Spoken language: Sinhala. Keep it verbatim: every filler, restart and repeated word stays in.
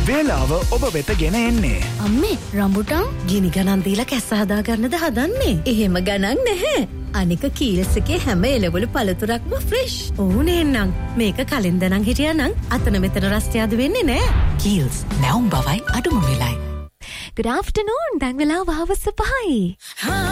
වේලාව ඔබ වෙත ගෙන එන්නේ. අම්මේ රම්බුටන් ගිනි ගණන් දීලා කැස්ස හදා ගන්නද හදන්නේ? එහෙම ගණන් නැහැ. අනික කීල්ස් එකේ හැම එළවලු පළතුරක්ම ෆ්‍රෙෂ්. ඕනේ නං මේක කලින් දනන් හිටියා නං අතන මෙතන රස්තියාදු වෙන්නේ නෑ. කීල්ස් නැවුම් බවයි අඩුම වෙලයි. Good afternoon. දැන් වෙලාව හවස පහයි.